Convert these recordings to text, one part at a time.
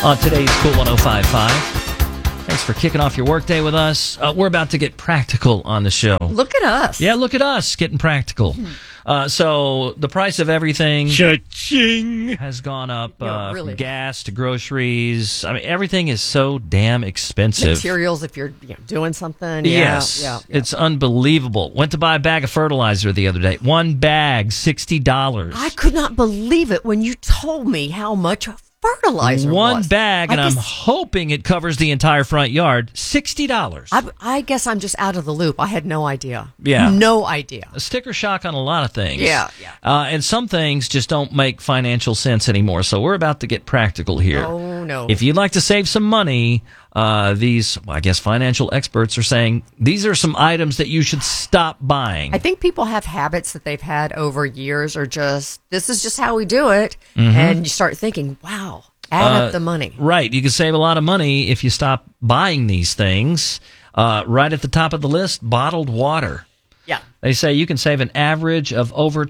On today's Cool 105.5. Thanks for kicking off your workday with us. We're about to get practical on the show. Look at us. Yeah, look at us getting practical. So the price of everything has gone up really. from gas to groceries. I mean, everything is so damn expensive. Materials, if you're doing something. Yes. Yeah. It's unbelievable. Went to buy a bag of fertilizer the other day. One bag, $60. I could not believe it when you told me how much fertilizer One was. bag, and I'm hoping it covers the entire front yard. $60. I guess I'm just out of the loop. I had no idea. Yeah. No idea. A sticker shock on a lot of things. Yeah. And some things just don't make financial sense anymore. So we're about to get practical here. Oh, no. If you'd like to save some money, these, I guess, financial experts are saying these are some items that you should stop buying. I think people have habits that they've had over years, or just, this is just how we do it. And you start thinking, wow, add up the money. Right. You can save a lot of money if you stop buying these things. Right at the top of the list, bottled water. Yeah. They say you can save an average of over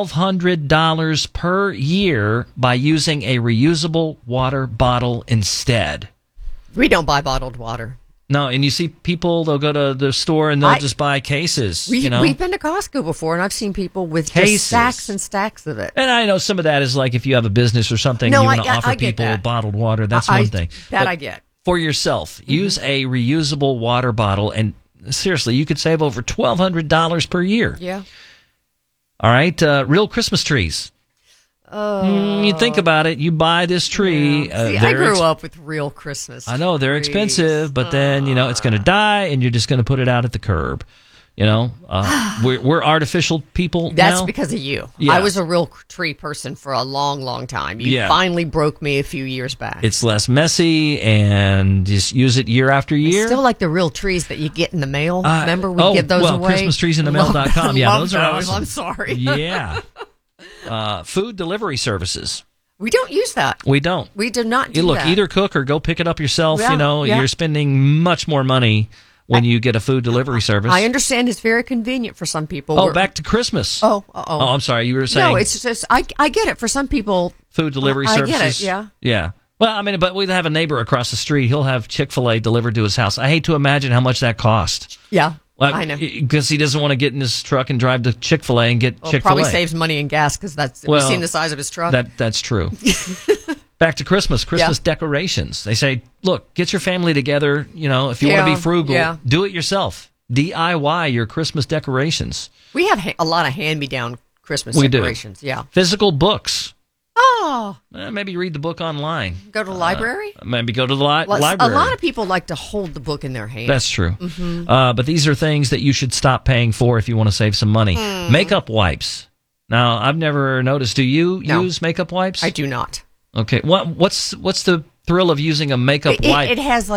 $1,200 per year by using a reusable water bottle instead. We don't buy bottled water. No, and you see people, they'll go to the store and they'll just buy cases. We've been to Costco before, and I've seen people with Cases. just stacks and stacks of it. And I know some of that is like if you have a business or something, you want to offer people that. bottled water. That's one thing. That But I get. For yourself, use a reusable water bottle, and seriously, you could save over $1,200 per year. Yeah. All right, real Christmas trees. You think about it. You buy this tree. See, I grew up with real Christmas trees. I know they're expensive, but then it's going to die, and you're just going to put it out at the curb. We're artificial people. That's now. because of you. Yeah. I was a real tree person for a long, long time. You finally broke me a few years back. It's less messy, and just use it year after year. I still like the real trees that you get in the mail. Remember, we give those away. ChristmasTreeSinTheMail.com. Yeah, those are awesome. I'm sorry. Yeah. Food delivery services. We don't use that. We don't. We do not do that. Either cook or go pick it up yourself. Yeah, You're spending much more money when you get a food delivery service. I understand it's very convenient for some people. Oh, back to Christmas. Oh, I'm sorry. You were saying. No, it's just, I get it. For some people. Food delivery services. I get it, yeah. Yeah. Well, I mean, but we have a neighbor across the street. He'll have Chick-fil-A delivered to his house. I hate to imagine how much that costs. Yeah. Well, I know. Because he doesn't want to get in his truck and drive to Chick-fil-A and get Chick-fil-A. Probably saves money in gas because you've seen the size of his truck. That's true. Back to Christmas decorations. They say, look, get your family together. If you want to be frugal, do it yourself. DIY your Christmas decorations. We have a lot of hand-me-down Christmas decorations. Yeah. Physical books. Oh. Maybe read the book online. Go to the library? Maybe go to the library. A lot of people like to hold the book in their hand. That's true. But these are things that you should stop paying for if you want to save some money. Makeup wipes. Now, I've never noticed. Do you use makeup wipes? I do not. Okay. What's the thrill of using a makeup wipe? It has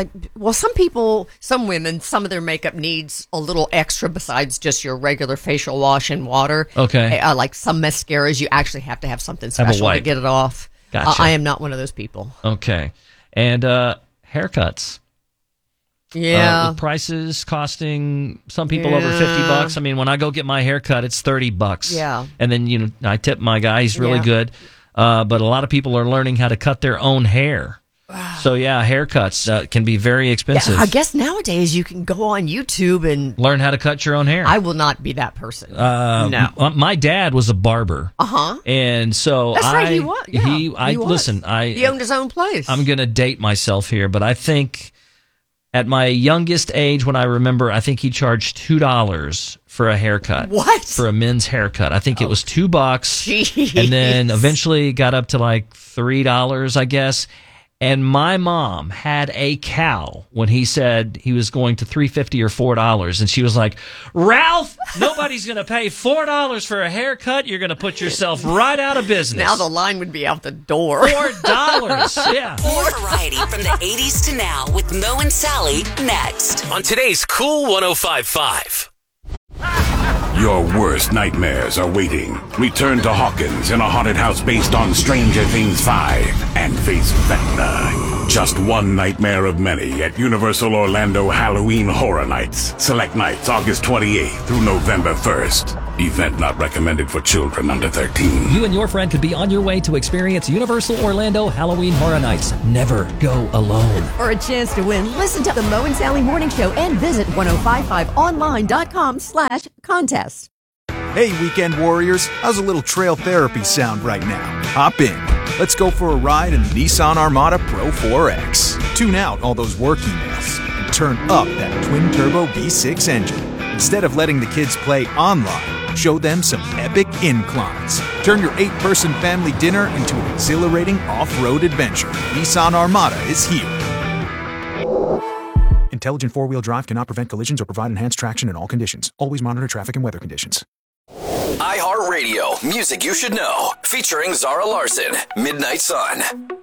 some women, some of their makeup needs a little extra besides just your regular facial wash and water. Okay. Like some mascaras, you actually have to have something special to get it off. Gotcha. I am not one of those people. Okay. And haircuts. Yeah. With prices costing some people over $50. I mean, when I go get my hair cut, it's $30. Yeah. And then, I tip my guy. He's really good. But a lot of people are learning how to cut their own hair. Wow. So, haircuts can be very expensive. Yeah, I guess nowadays you can go on YouTube and learn how to cut your own hair. I will not be that person. No. My dad was a barber. And so that's right, he was. Yeah, he was. Listen, he owned his own place. I'm going to date myself here, but I think at my youngest age, when I remember, I think he charged $2 for a haircut. What? For a men's haircut. I think it was $2. Jeez. And then eventually got up to like $3, I guess. And my mom had a cow when he said he was going to $3.50 or $4. And she was like, Ralph, nobody's going to pay $4 for a haircut. You're going to put yourself right out of business. Now the line would be out the door. $4. Yeah. More variety from the 80s to now with Mo and Sally next. On today's Cool 105.5. Your worst nightmares are waiting. Return to Hawkins in a haunted house based on Stranger Things 5 and face Vecna. Just one nightmare of many at Universal Orlando Halloween Horror Nights. Select nights August 28th through November 1st. Event not recommended for children under 13. You and your friend could be on your way to experience Universal Orlando Halloween Horror Nights. Never go alone. For a chance to win, listen to the Mo and Sally Morning Show and visit 1055online.com/contest. Hey, weekend warriors, how's a little trail therapy sound right now? Hop in. Let's go for a ride in the Nissan Armada Pro 4X. Tune out all those work emails and turn up that twin-turbo V6 engine. Instead of letting the kids play online, show them some epic inclines. Turn your 8-person family dinner into an exhilarating off-road adventure. Nissan Armada is here. Intelligent four-wheel drive cannot prevent collisions or provide enhanced traction in all conditions. Always monitor traffic and weather conditions. iHeartRadio, music you should know, featuring Zara Larson, Midnight Sun.